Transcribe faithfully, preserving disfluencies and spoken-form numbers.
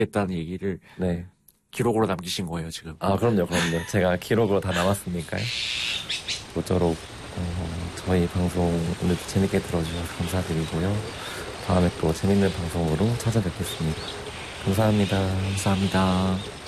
했다는 얘기를 네. 기록으로 남기신 거예요, 지금. 아, 그럼요, 그럼요. 제가 기록으로 다 남았으니까요. 모쪼록 어, 저희 방송 오늘도 재밌게 들어주셔서 감사드리고요. 다음에 또 재밌는 방송으로 찾아뵙겠습니다. 감사합니다. 감사합니다.